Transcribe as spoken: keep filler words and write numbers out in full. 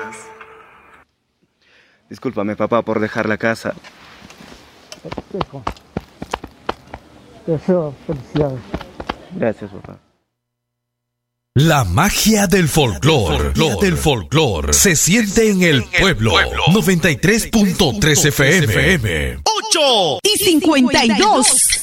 Discúlpame, papá, por dejar la casa. Hijo, te deseo felicidades. Gracias, papá. La magia del folclore, del folclore, se siente en el pueblo. noventa y tres punto tres F M. ocho y cincuenta y dos.